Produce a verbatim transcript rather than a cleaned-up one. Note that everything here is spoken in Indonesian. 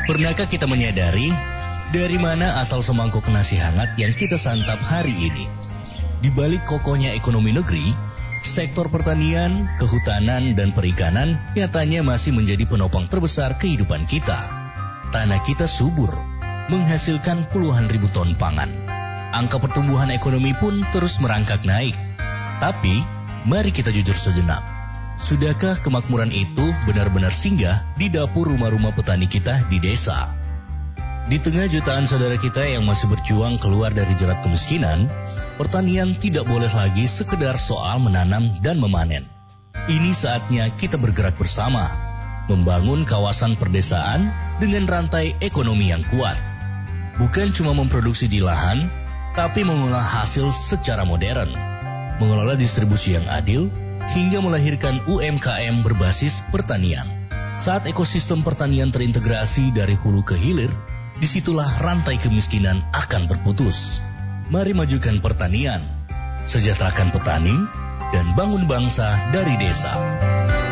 Pernahkah kita menyadari dari mana asal semangkuk nasi hangat yang kita santap hari ini? Di balik kokohnya ekonomi negeri, sektor pertanian, kehutanan, dan perikanan nyatanya masih menjadi penopang terbesar kehidupan kita. Tanah kita subur, menghasilkan puluhan ribu ton pangan. Angka pertumbuhan ekonomi pun terus merangkak naik. Tapi, mari kita jujur sejenak. Sudahkah kemakmuran itu benar-benar singgah di dapur rumah-rumah petani kita di desa? Di tengah jutaan saudara kita yang masih berjuang keluar dari jerat kemiskinan, pertanian tidak boleh lagi sekedar soal menanam dan memanen. Ini saatnya kita bergerak bersama, membangun kawasan perdesaan dengan rantai ekonomi yang kuat. Bukan cuma memproduksi di lahan, tapi mengolah hasil secara modern, mengelola distribusi yang adil, hingga melahirkan U M K M berbasis pertanian. Saat ekosistem pertanian terintegrasi dari hulu ke hilir, disitulah rantai kemiskinan akan terputus. Mari majukan pertanian, sejahterakan petani, dan bangun bangsa dari desa.